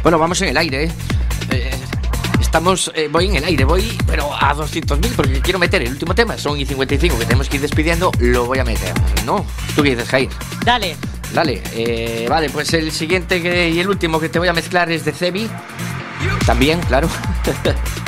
Bueno, vamos en el aire, voy en el aire, pero a 200.000 porque quiero meter el último tema. Son y 55 que tenemos que ir despidiendo. Lo voy a meter, ¿no? ¿Tú qué dices, Jair? Dale. Vale, pues el siguiente y el último que te voy a mezclar es de Cebi. También, claro.